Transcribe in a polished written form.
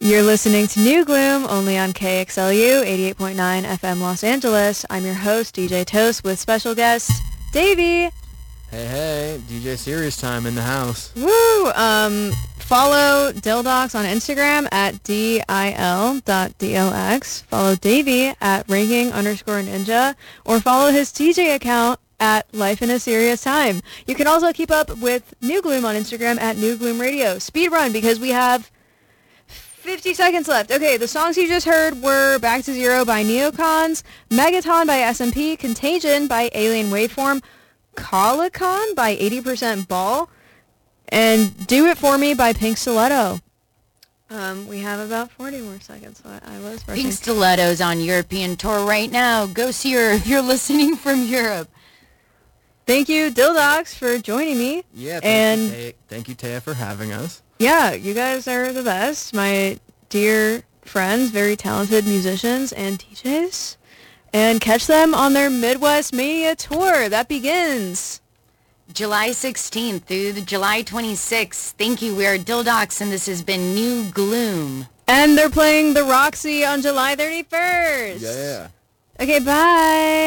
You're listening to New Gloom, only on KXLU 88.9 FM Los Angeles. I'm your host, DJ Toast, with special guest, Davey. Hey, DJ Serious Time in the house. Woo! Follow Dildox on Instagram at dil.dox. Follow Davey at ranking_ninja, or follow his DJ account at Life in a Serious Time. You can also keep up with New Gloom on Instagram at New Gloom Radio. Speed run, because we have 50 seconds left. Okay, the songs you just heard were Back to Zero by Neocons, Megaton by SMP, Contagion by Alien Waveform, Colicon by 80% Ball, and Do It For Me by Pink Stiletto. We have about 40 more seconds, so I was rushing. Pink Stiletto's on European tour right now. Go see her if you're listening from Europe. Thank you, Dildox, for joining me. Yeah, thank you, Taya, for having us. Yeah, you guys are the best. My dear friends, very talented musicians and DJs. And catch them on their Midwest Mania tour. That begins July 16th through the July 26th. Thank you. We are Dildox, and this has been New Gloom. And they're playing the Roxy on July 31st. Yeah. Okay, bye.